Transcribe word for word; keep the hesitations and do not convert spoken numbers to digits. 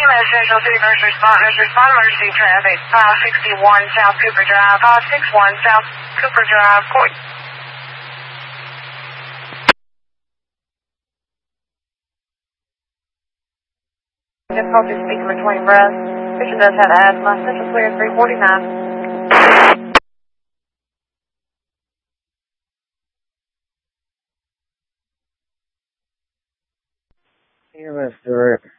Central three first responders, respond emergency traffic, file sixty-one South Cooper Drive, file sixty-one South Cooper Drive, Court. Difficulty speaking between breaths. Patient does have asthma. Central clear three forty-nine. E M S director.